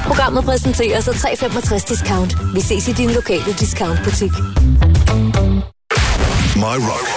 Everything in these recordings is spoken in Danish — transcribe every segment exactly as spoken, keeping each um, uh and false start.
Programmet præsenteres af tre komma femogtres discount. Vi ses i din lokale discountbutik. My Rock.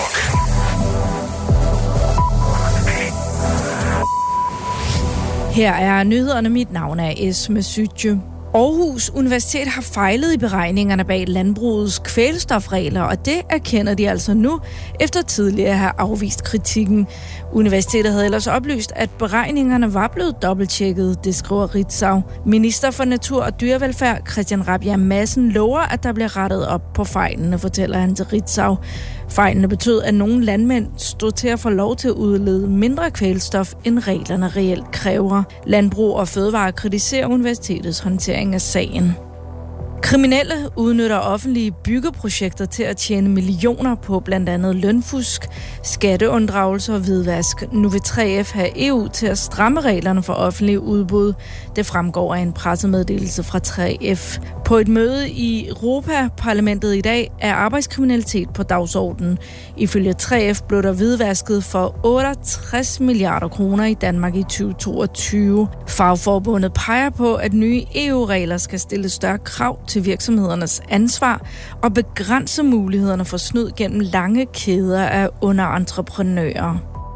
Her er nyhederne. Mit navn er Esme Sytje. Aarhus Universitet har fejlet i beregningerne bag landbrugets kvælstofregler, og det erkender de altså nu, efter tidligere at have afvist kritikken. Universitetet havde ellers oplyst, at beregningerne var blevet dobbelttjekket, det skriver Ritzau. Minister for Natur og Dyrevelfærd, Christian Rabjerg Madsen, lover, at der bliver rettet op på fejlene, fortæller han til Ritzau. Fejlene betød, at nogle landmænd stod til at få lov til at udlede mindre kvælstof, end reglerne reelt kræver. Landbrug og Fødevare kritiserer universitetets håndtering af sagen. Kriminelle udnytter offentlige byggeprojekter til at tjene millioner på blandt andet lønfusk, skatteunddragelse og hvidvask. Nu vil tre F have E U til at stramme reglerne for offentlige udbud. Det fremgår af en pressemeddelelse fra tre F. På et møde i Europa-parlamentet i dag er arbejdskriminalitet på dagsordenen. Ifølge tre F blev der hvidvasket for otteogtres milliarder kroner i Danmark i tyve toogtyve. Fagforbundet peger på, at nye E U-regler skal stille større krav til virksomhedernes ansvar og begrænse mulighederne for snyd gennem lange kæder af underentreprenører.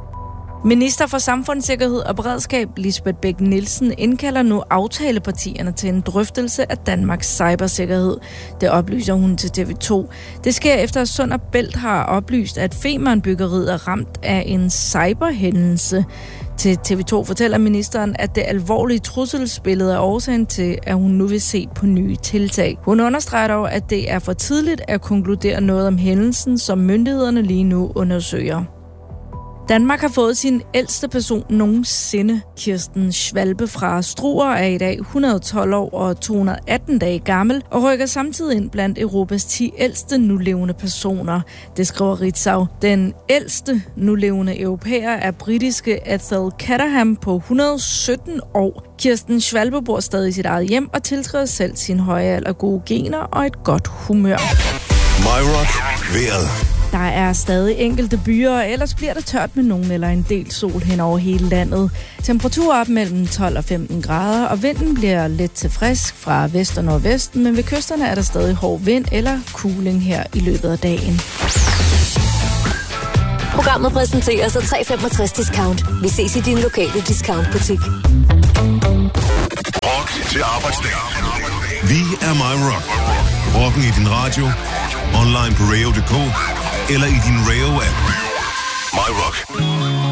Minister for Samfundssikkerhed og Beredskab, Lisbeth Bech-Nielsen, indkalder nu aftalepartierne til en drøftelse af Danmarks cybersikkerhed. Det oplyser hun til T V to. Det sker efter, at Sund og Bælt har oplyst, at Femern-byggeriet er ramt af en cyberhændelse. Til T V to fortæller ministeren, at det alvorlige trusselsbillede er årsagen til, at hun nu vil se på nye tiltag. Hun understreger dog, at det er for tidligt at konkludere noget om hændelsen, som myndighederne lige nu undersøger. Danmark har fået sin ældste person nogensinde. Kirsten Schwalbe fra Struer er i dag et hundrede og tolv år og to hundrede og atten dage gammel og rykker samtidig ind blandt Europas ti ældste nulevende personer. Det skriver Ritzau. Den ældste nulevende europæer er britiske Ethel Caterham på et hundrede og sytten år. Kirsten Schwalbe bor stadig i sit eget hjem og tiltræder selv sin høje alder, gode gener og et godt humør. My Rock. Vejret. Der er stadig enkelte byer, og ellers bliver det tørt med nogen eller en del sol hen over hele landet. Temperatur op mellem tolv og femten grader, og vinden bliver let til frisk fra vest og nordvest, men ved kysterne er der stadig hård vind eller kuling her i løbet af dagen. Programmet præsenteres af tre komma femogtres discount. Vi ses i din lokale discountbutik. Rock til arbejdsdag. Vi er My Rock. Rocken i din radio, online på radio punktum d k eller i din Radio-app. My Rock.